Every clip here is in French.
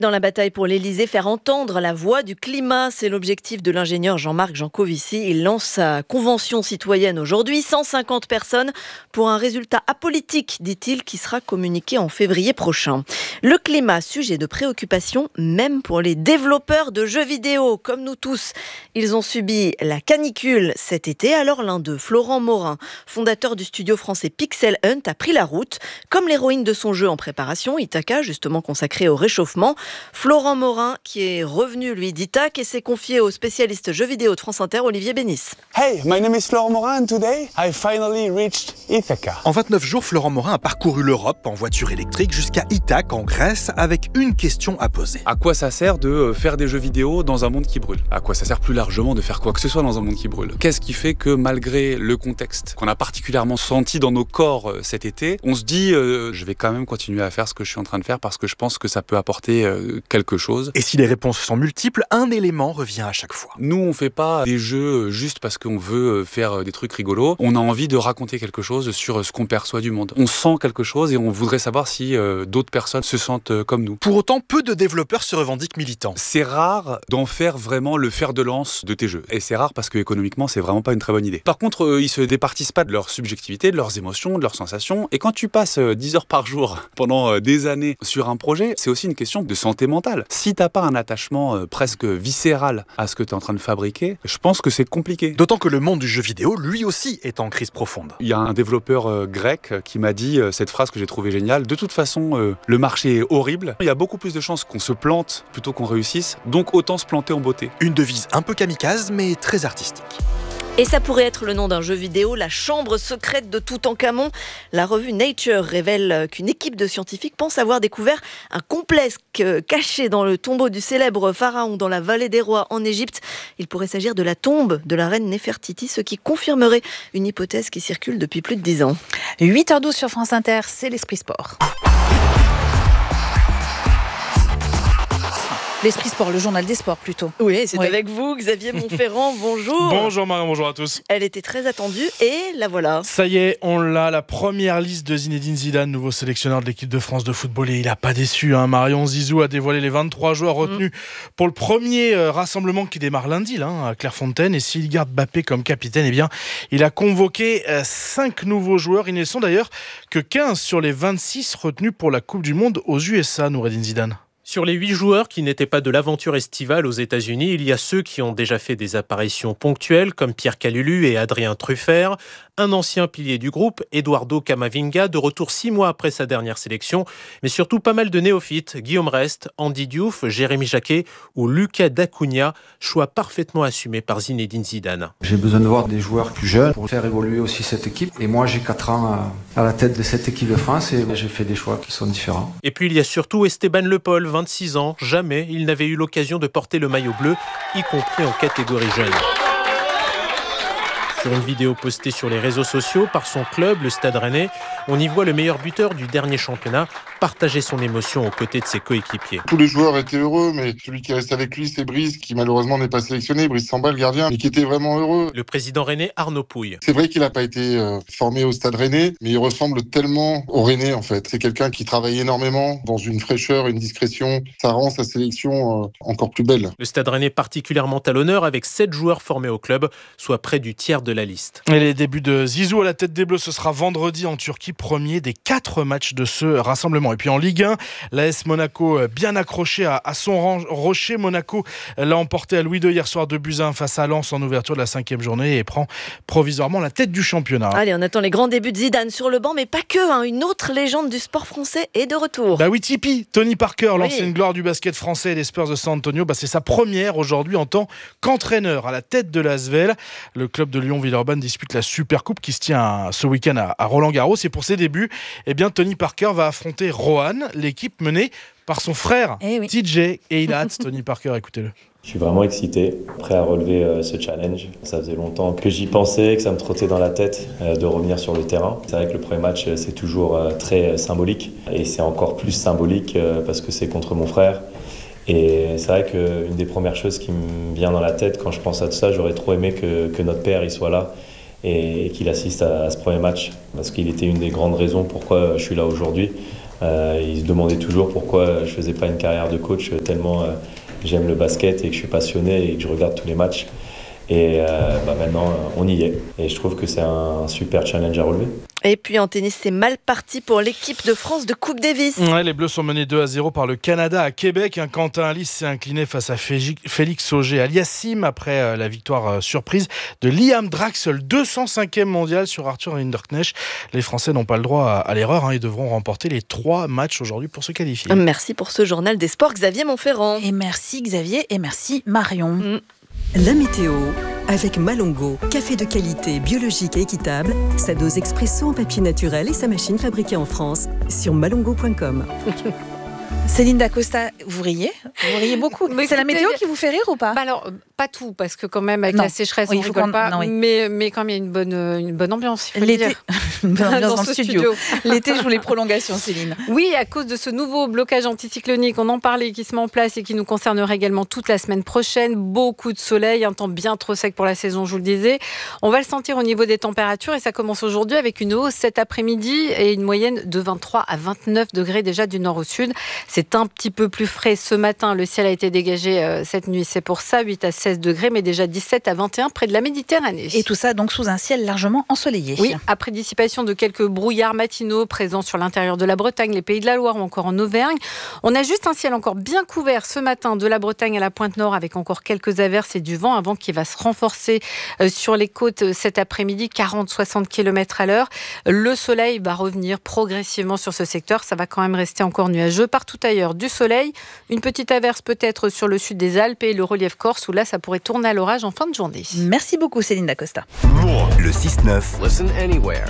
Dans la bataille pour l'Elysée, faire entendre la voix du climat, c'est l'objectif de l'ingénieur Jean-Marc Jancovici. Il lance sa convention citoyenne aujourd'hui, 150 personnes pour un résultat apolitique, dit-il, qui sera communiqué en février prochain. Le climat, sujet de préoccupation, même pour les développeurs de jeux vidéo, comme nous tous. Ils ont subi la canicule cet été, alors l'un d'eux, Florent Morin, fondateur du studio français Pixel Hunt, a pris la route, comme l'héroïne de son jeu en préparation, Ithaca, justement consacré au réchauffement. Florent Morin, qui est revenu, lui, d'Ithac et s'est confié au spécialiste jeux vidéo de France Inter, Olivier Bénis. Hey, my name is Florent Morin and today I finally reached Ithaca. En 29 jours, Florent Morin a parcouru l'Europe en voiture électrique jusqu'à Ithac, en Grèce, avec une question à poser. À quoi ça sert de faire des jeux vidéo dans un monde qui brûle ? À quoi ça sert plus largement de faire quoi que ce soit dans un monde qui brûle ? Qu'est-ce qui fait que malgré le contexte qu'on a particulièrement senti dans nos corps cet été, on se dit je vais quand même continuer à faire ce que je suis en train de faire parce que je pense que ça peut apporter quelque chose. Et si les réponses sont multiples, un élément revient à chaque fois. Nous, on fait pas des jeux juste parce qu'on veut faire des trucs rigolos. On a envie de raconter quelque chose sur ce qu'on perçoit du monde. On sent quelque chose et on voudrait savoir si d'autres personnes se sentent comme nous. Pour autant, peu de développeurs se revendiquent militants. C'est rare d'en faire vraiment le fer de lance de tes jeux. Et c'est rare parce que économiquement, c'est vraiment pas une très bonne idée. Par contre, ils se départissent pas de leur subjectivité, de leurs émotions, de leurs sensations. Et quand tu passes 10 heures par jour pendant des années sur un projet, c'est aussi une question de santé mentale. Si t'as pas un attachement presque viscéral à ce que tu es en train de fabriquer, je pense que c'est compliqué. D'autant que le monde du jeu vidéo, lui aussi, est en crise profonde. Il y a un développeur grec qui m'a dit cette phrase que j'ai trouvée géniale. De toute façon, le marché est horrible. Il y a beaucoup plus de chances qu'on se plante plutôt qu'on réussisse. Donc autant se planter en beauté. Une devise un peu kamikaze, mais très artistique. Et ça pourrait être le nom d'un jeu vidéo, la chambre secrète de Toutankhamon. La revue Nature révèle qu'une équipe de scientifiques pense avoir découvert un complexe caché dans le tombeau du célèbre pharaon dans la vallée des rois en Égypte. Il pourrait s'agir de la tombe de la reine Néfertiti, ce qui confirmerait une hypothèse qui circule depuis plus de 10 ans. 8h12 sur France Inter, c'est l'Esprit Sport. L'Esprit Sport, le journal des sports plutôt. Oui, c'est avec vous, Xavier Montferrand. Bonjour. Bonjour Marion, bonjour à tous. Elle était très attendue et la voilà. Ça y est, on l'a, la première liste de Zinedine Zidane, nouveau sélectionneur de l'équipe de France de football. Et il n'a pas déçu. Marion Zizou a dévoilé les 23 joueurs retenus pour le premier rassemblement qui démarre lundi à Clairefontaine. Et s'il garde Mbappé comme capitaine, eh bien, il a convoqué 5 nouveaux joueurs. Ils ne sont d'ailleurs que 15 sur les 26 retenus pour la Coupe du Monde aux USA, Noureddine Zidane. Sur les 8 joueurs qui n'étaient pas de l'aventure estivale aux États-Unis, il y a ceux qui ont déjà fait des apparitions ponctuelles, comme Pierre Calulu et Adrien Truffert. Un ancien pilier du groupe, Eduardo Camavinga, de retour 6 mois après sa dernière sélection. Mais surtout pas mal de néophytes, Guillaume Rest, Andy Diouf, Jérémy Jacquet ou Lucas Dacunia, choix parfaitement assumé par Zinedine Zidane. J'ai besoin de voir des joueurs plus jeunes pour faire évoluer aussi cette équipe. Et moi, j'ai 4 ans à la tête de cette équipe de France et j'ai fait des choix qui sont différents. Et puis il y a surtout Esteban Le Paul, 26 ans. Jamais il n'avait eu l'occasion de porter le maillot bleu, y compris en catégorie jeune. Sur une vidéo postée sur les réseaux sociaux par son club, le Stade Rennais, on y voit le meilleur buteur du dernier championnat partager son émotion aux côtés de ses coéquipiers. Tous les joueurs étaient heureux, mais celui qui reste avec lui, c'est Brice, qui malheureusement n'est pas sélectionné. Brice Samba, le gardien, mais qui était vraiment heureux. Le président rennais, Arnaud Pouille. C'est vrai qu'il n'a pas été formé au Stade Rennais, mais il ressemble tellement au Rennais en fait. C'est quelqu'un qui travaille énormément, dans une fraîcheur, une discrétion. Ça rend sa sélection encore plus belle. Le Stade Rennais particulièrement à l'honneur avec 7 joueurs formés au club, soit près du tiers de la liste. Et les débuts de Zizou à la tête des Bleus, ce sera vendredi en Turquie, premier des 4 matchs de ce rassemblement. Et puis en Ligue 1, l'AS Monaco bien accroché à son rocher. Monaco l'a emporté à Louis II hier soir 2-1 face à Lens en ouverture de la 5e journée et prend provisoirement la tête du championnat. Allez, on attend les grands débuts de Zidane sur le banc, mais pas que. Une autre légende du sport français est de retour. Oui, Tipeee, Tony Parker, l'ancienne gloire du basket français et des Spurs de San Antonio. C'est sa première aujourd'hui en tant qu'entraîneur à la tête de l'ASVEL. Le club de Lyon-Villeurbanne dispute la Supercoupe qui se tient ce week-end à Roland-Garros. Et pour ses débuts, Tony Parker va affronter Rohan, l'équipe menée par son frère TJ. Et il a hâte, Tony Parker, écoutez-le. Je suis vraiment excité, prêt à relever ce challenge. Ça faisait longtemps que j'y pensais, que ça me trottait dans la tête de revenir sur le terrain. C'est vrai que le premier match, c'est toujours très symbolique. Et c'est encore plus symbolique parce que c'est contre mon frère. Et c'est vrai qu'une des premières choses qui me vient dans la tête quand je pense à tout ça, j'aurais trop aimé que notre père il soit là et qu'il assiste à ce premier match. Parce qu'il était une des grandes raisons pourquoi je suis là aujourd'hui. Ils se demandaient toujours pourquoi je faisais pas une carrière de coach tellement j'aime le basket et que je suis passionné et que je regarde tous les matchs. Et maintenant, on y est. Et je trouve que c'est un super challenge à relever. Et puis en tennis, c'est mal parti pour l'équipe de France de Coupe Davis. Ouais, les Bleus sont menés 2-0 par le Canada à Québec. Quentin Alice s'est incliné face à Félix Auger-Aliassime après la victoire surprise de Liam Draxl, 205e mondial sur Arthur Hinderknecht. Les Français n'ont pas le droit à l'erreur. Ils devront remporter les 3 matchs aujourd'hui pour se qualifier. Merci pour ce journal des sports, Xavier Montferrand. Et merci Xavier et merci Marion. La météo avec Malongo, café de qualité, biologique et équitable, sa dose expresso en papier naturel et sa machine fabriquée en France sur malongo.com. Céline Dacosta, vous riez beaucoup. C'est la météo qui vous fait rire ou pas? Alors, pas tout, parce que quand même, avec la sécheresse, on ne rigole pas. Mais quand même, il y a une bonne ambiance, il faut le dire. Une bonne ambiance dans le studio. L'été joue les prolongations, Céline. Oui, à cause de ce nouveau blocage anticyclonique, on en parlait, qui se met en place et qui nous concernera également toute la semaine prochaine. Beaucoup de soleil, un temps bien trop sec pour la saison, je vous le disais. On va le sentir au niveau des températures et ça commence aujourd'hui avec une hausse cet après-midi et une moyenne de 23 à 29 degrés déjà du nord au sud. C'est un petit peu plus frais ce matin. Le ciel a été dégagé cette nuit. C'est pour ça, 8 à 16 degrés, mais déjà 17 à 21 près de la Méditerranée. Et tout ça donc sous un ciel largement ensoleillé. Oui, après dissipation de quelques brouillards matinaux présents sur l'intérieur de la Bretagne, les Pays de la Loire ou encore en Auvergne. On a juste un ciel encore bien couvert ce matin de la Bretagne à la pointe nord avec encore quelques averses et du vent. Un vent qui va se renforcer sur les côtes cet après-midi, 40-60 km à l'heure. Le soleil va revenir progressivement sur ce secteur. Ça va quand même rester encore nuageux. Partout ailleurs, du soleil, une petite averse peut-être sur le sud des Alpes et le relief corse où là ça pourrait tourner à l'orage en fin de journée. Merci beaucoup Céline Dacosta. Le 6-9. Listen anywhere.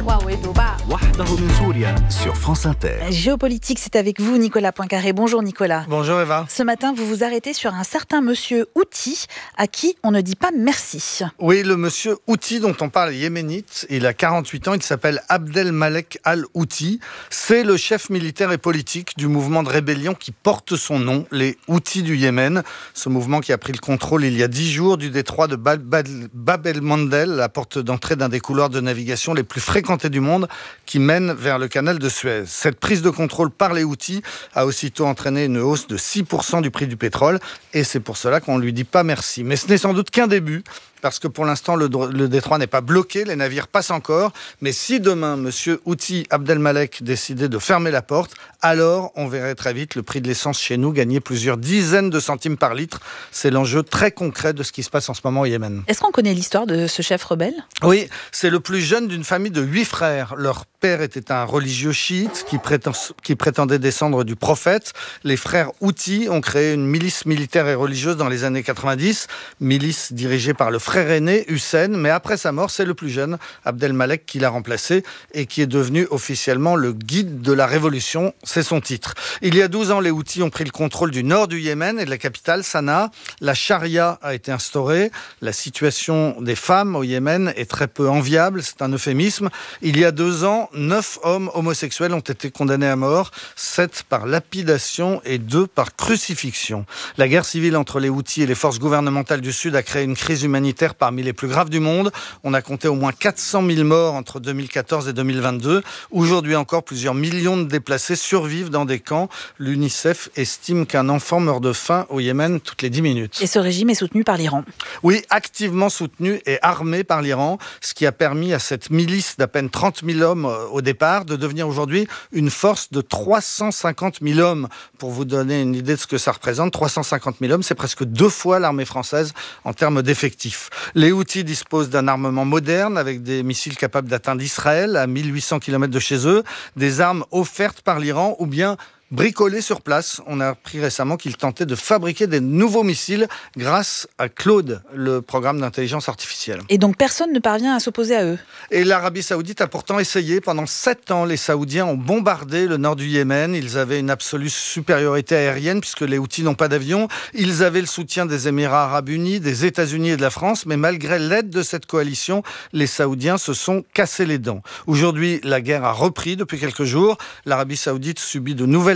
Sur France Inter. Géopolitique, c'est avec vous Nicolas Poincaré. Bonjour Nicolas. Bonjour Eva. Ce matin, vous vous arrêtez sur un certain monsieur Houthi à qui on ne dit pas merci. Oui, le monsieur Houthi dont on parle yéménite, il a 48 ans, il s'appelle Abdelmalek Al-Houthi. C'est le chef militaire et politique du mouvement de rébellion qui porte son nom, les Houthis du Yémen. Ce mouvement qui a pris le contrôle il y a 10 jours du détroit de Bab el-Mandeb, la porte d'entrée d'un des couloirs de navigation les plus fréquentés du monde, qui mène vers le canal de Suez. Cette prise de contrôle par les Houthis a aussitôt entraîné une hausse de 6% du prix du pétrole, et c'est pour cela qu'on ne lui dit pas merci. Mais ce n'est sans doute qu'un début, parce que pour l'instant, le détroit n'est pas bloqué, les navires passent encore. Mais si demain, M. Houthi Abdelmalek décidait de fermer la porte, alors on verrait très vite le prix de l'essence chez nous gagner plusieurs dizaines de centimes par litre. C'est l'enjeu très concret de ce qui se passe en ce moment au Yémen. Est-ce qu'on connaît l'histoire de ce chef rebelle ? Oui, c'est le plus jeune d'une famille de 8 frères. Leur père était un religieux chiite qui prétendait descendre du prophète. Les frères Houthi ont créé une milice militaire et religieuse dans les années 90, milice dirigée par le frère aîné, Hussein, mais après sa mort, c'est le plus jeune, Abdelmalek, qui l'a remplacé et qui est devenu officiellement le guide de la révolution. C'est son titre. Il y a 12 ans, les Houthis ont pris le contrôle du nord du Yémen et de la capitale, Sanaa. La charia a été instaurée. La situation des femmes au Yémen est très peu enviable, c'est un euphémisme. Il y a 2 ans, 9 hommes homosexuels ont été condamnés à mort, 7 par lapidation et 2 par crucifixion. La guerre civile entre les Houthis et les forces gouvernementales du Sud a créé une crise humanitaire parmi les plus graves du monde. On a compté au moins 400 000 morts entre 2014 et 2022. Aujourd'hui encore, plusieurs millions de déplacés survivent dans des camps. L'UNICEF estime qu'un enfant meurt de faim au Yémen toutes les 10 minutes. Et ce régime est soutenu par l'Iran. Oui, activement soutenu et armé par l'Iran, ce qui a permis à cette milice d'à peine 30 000 hommes au départ de devenir aujourd'hui une force de 350 000 hommes. Pour vous donner une idée de ce que ça représente, 350 000 hommes, c'est presque 2 fois l'armée française en termes d'effectifs. Les Houthis disposent d'un armement moderne avec des missiles capables d'atteindre Israël à 1800 km de chez eux, des armes offertes par l'Iran ou bien bricolés sur place. On a appris récemment qu'ils tentaient de fabriquer des nouveaux missiles grâce à Claude, le programme d'intelligence artificielle. Et donc personne ne parvient à s'opposer à eux. Et l'Arabie Saoudite a pourtant essayé. Pendant 7 ans, les Saoudiens ont bombardé le nord du Yémen. Ils avaient une absolue supériorité aérienne puisque les Houthis n'ont pas d'avion. Ils avaient le soutien des Émirats Arabes Unis, des États-Unis et de la France. Mais malgré l'aide de cette coalition, les Saoudiens se sont cassés les dents. Aujourd'hui, la guerre a repris depuis quelques jours. L'Arabie Saoudite subit de nouvelles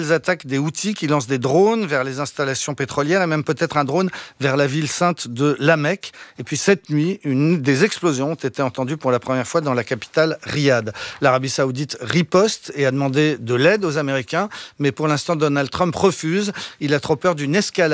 nouvelles attaques des Houthis qui lancent des drones vers les installations pétrolières et même peut-être un drone vers la ville sainte de La Mecque. Et puis cette nuit, des explosions ont été entendues pour la première fois dans la capitale Riyad. L'Arabie Saoudite riposte et a demandé de l'aide aux Américains, mais pour l'instant Donald Trump refuse. Il a trop peur d'une escalade